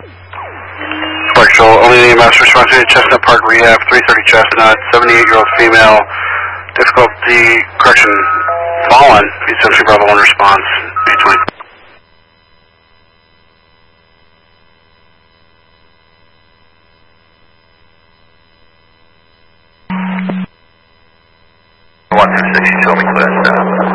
Actual, only EMS response to Chestnut Park Rehab, 330 Chestnut, 78-year-old female, difficulty, correction, fallen, essentially Bravo 1 response, between. One 2 6, you told me clear.